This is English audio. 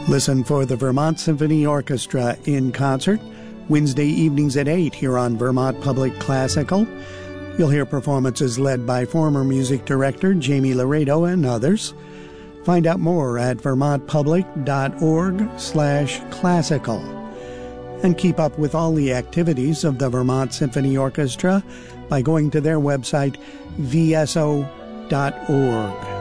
Listen for the Vermont Symphony Orchestra in concert Wednesday evenings at 8 here on Vermont Public Classical. You'll hear performances led by former music director Jamie Laredo and others. Find out more at vermontpublic.org/classical. And keep up with all the activities of the Vermont Symphony Orchestra by going to their website, vso.org.